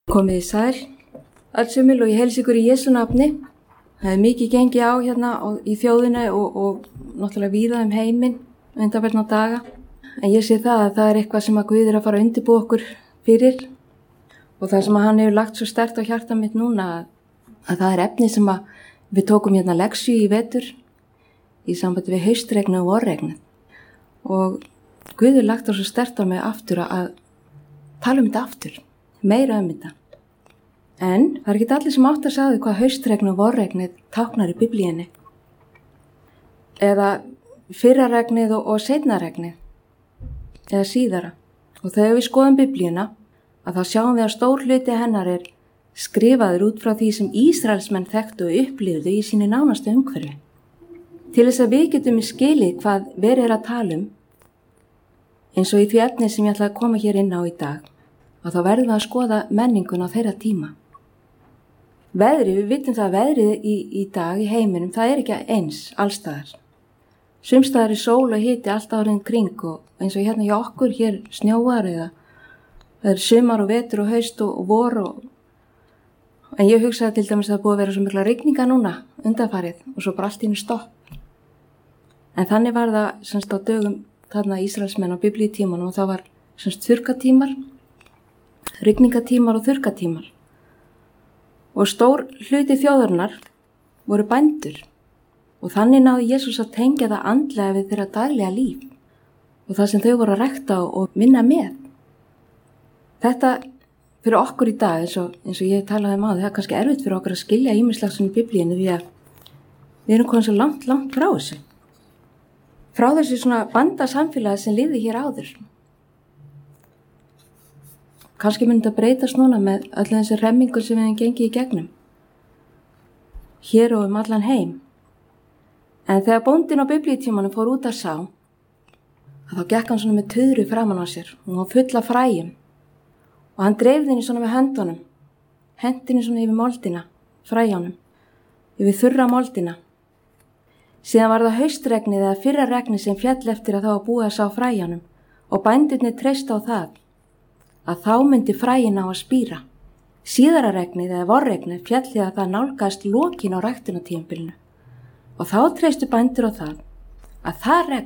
Komið í sæl, allsumil og ég heilsa ykkur í Jesú nafni. Það er mikið gengið á hérna í þjóðinni og náttúrulega víða heiminn undanfarna daga. En ég sé það að það er eitthvað sem að Guð er að fara að undirbúa okkur fyrir og það sem að hann hefur lagt svo sterkt á hjarta mitt núna að það er efni sem að við tókum hérna leksju í vetur í sambandi við haustregnu og vorregnu. Og Guð er lagt á svo sterkt á mig aftur að tala um þetta aftur, meira um þetta. En það er ekki allir sem átt að sagði hvað haustregn og vorregnið táknar í Biblíunni. Eða fyrraregnið og seinnaregnið. Eða síðara. Og þegar við skoðum Biblíuna, að þá sjáum við að stór hluti hennar er skrifaður út frá því sem Ísraelsmenn þekktu og upplifðu í sínu nánastu umhverfi. Til þess að við getum skilið hvað verið er að tala um, eins og í því efni sem ég ætla að koma hér inn á í dag, að þá verðum við að skoða menningun á þeirra tíma. Veðrið, við vitum það að veðrið í dag í heiminum, það er ekki eins allstaðar. Sumstaðar er sól og hiti allt árið kring og eins og hérna hjá okkur hér snjóar eða það er sumar og vetur og haust og vor en ég hugsaði til dæmis að það búið að vera svo mikla rigninga núna undanfarið og svo bara allt í einu stopp. En þannig var það semst á dögum þarna Ísraelsmenn á biblíutímanum og það var semst þurrkatímar, rigningatímar og þurrkatímar. Og stór hluti þjóðarinnar voru bændur og þannig náði Jesús að tengja það andlega við þeirra daglega líf og það sem þau voru að rækta og vinna með. Þetta fyrir okkur í dag eins og ég talaði um á það er kannski erfitt fyrir okkur að skilja ýmislegt svona í Biblíunni því að við erum komið svo langt frá þessu. Frá þessu svona bandasamfélagi sem lifði hér áður. Kannski myndi þetta breytast núna með öllu þessi remmingur sem við hefum gengið í gegnum. Hér og allan heim. En þegar bóndinn á biblíutímanum fór út að sá, að þá gekk hann svona með tuðru framan á sér og hann full af fræjum. Og hann dreifði henni svona með höndunum, hendi henni svona yfir moldina, fræjánum, yfir þurra moldina. Síðan var það haustregnið eða fyrraregnið sem fjall eftir að þá að búa að sá fræjánum og bændurnir treysta á það að þá myndi fræin á að spíra. Síðararegnið eða vorregnið fjallið að það nálgast lokin á ræktunartímabilinu og þá treystu bændur á það að það regn